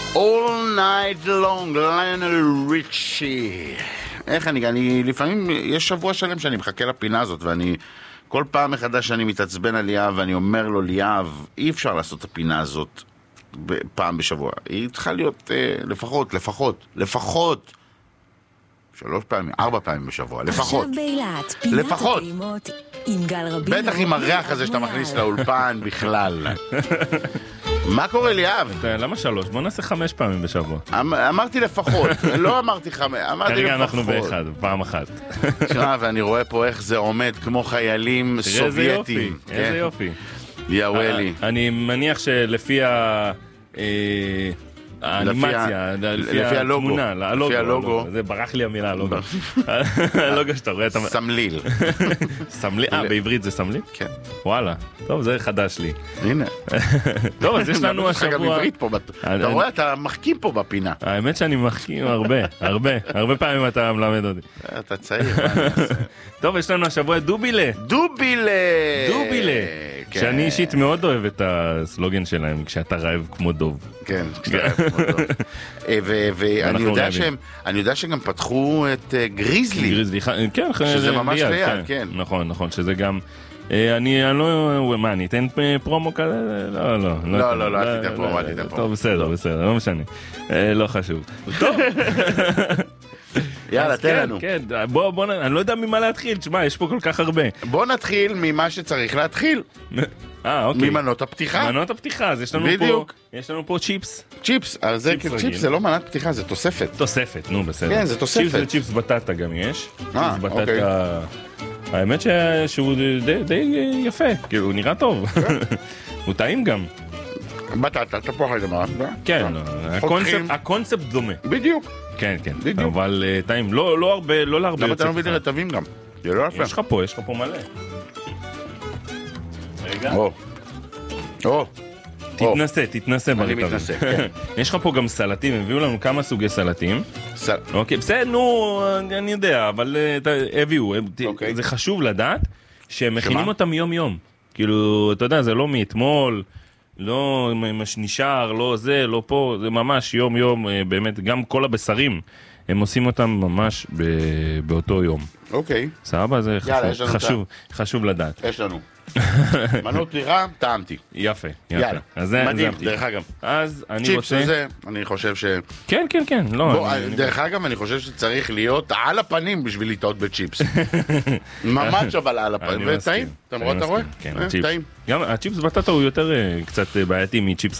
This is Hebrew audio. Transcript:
All Night Long, ליונל ריצ'י. איך אני לפעמים, יש שבוע שלם שאני מחכה לפינה הזאת, ואני, כל פעם מחדש שאני מתעצבן על ליאב, ואני אומר לו, ליאב, אי אפשר לעשות את הפינה הזאת פעם בשבוע. היא צריכה להיות לפחות 3 פעמים, 4 פעמים בשבוע, לפחות. לפחות. בטח עם הריח הזה שאתה מכניס לאולפן בכלל. מה קורה ליאב? למה 3? בוא נעשה 5 פעמים בשבוע. אמרתי לפחות, לא אמרתי 5, אמרתי לפחות. כרגע אנחנו באחד, פעם אחת. תשמע, ואני רואה פה איך זה עומד כמו חיילים סובייטים. איזה יופי. יאוולי. אני מניח שלפי האנימציה, לפי התמונה, הלוגו, זה ברח לי המילה, הלוגו. הלוגו שאתה רואה, סמליל. סמליל? בעברית זה סמליל? כן. וואלה, טוב, זה חדש לי. הנה. טוב, אז יש לנו השבוע... אתה רואה, אתה מחכים פה בפינה. האמת שאני מחכים הרבה פעמים אתה מלמד אותי. אתה צעיר, מה אני אעשה? טוב, יש לנו השבוע דובילה. שאני אישית מאוד אוהב את הסלוגן שלהם, כשאתה רעב כמו דוב. כן, כשאתה רעב כמו דוב. ואני יודע שגם פתחו את גריזלי. כן, שזה ממש ליד, כן. נכון, שזה גם... אני לא... מה, אני אתן פרומו כזה? לא, אל תיתן פרומו. טוב, בסדר, לא משנה. לא חשוב. טוב. יאללה, תן לנו. כן, בוא, אני לא יודע ממה להתחיל, תשמע, יש פה כל כך הרבה. בוא נתחיל ממה שצריך להתחיל. אוקיי. ממנות הפתיחה. מנות הפתיחה, אז יש לנו פה צ'יפס. צ'יפס, צ'יפס זה לא מנת פתיחה, זה תוספת. תוספת, נו בסדר. כן, זה תוספת. צ'יפס זה צ'יפס בטטה גם יש. אוקיי. האמת שהוא די יפה, כאילו הוא נראה טוב. הוא טעים גם. בטטה, תפוח אדמה. כן, הקונספט דומה. בדיוק. כן, אבל טעים, לא הרבה, לא להרבה. למה אתה לא מביא לי רטבים גם? זה לא יפה. יש לך פה מלא. רגע. תתנסה ברטבים. אני מתנסה, כן. יש לך פה גם סלטים, הביאו לנו כמה סוגי סלטים. אוקיי, בסדר, נו, אני יודע, אבל הביאו. זה חשוב לדעת שהם מכינים אותם יום-יום. כאילו, אתה יודע, זה לא מאתמול, לא מה שנשאר, לא זה, לא פה, זה ממש יום-יום, באמת, גם כל הבשרים, הם עושים אותם ממש באותו יום. אוקיי. סבבה, זה חשוב לדעת. יש לנו. מנות נראה, טעמתי. יפה. יאללה, מדהים, דרך אגב. אז אני צ'יפס רוצה... זה, אני חושב ש... כן, לא. דרך אגב, אני חושב שצריך להיות על הפנים בשביל לטעות בצ'יפס. ממש אבל על הפנים. וטעים, אתה רואה? כן, טעים. גם הצ'יפס בטטה הוא יותר קצת בעייתי מצ'יפס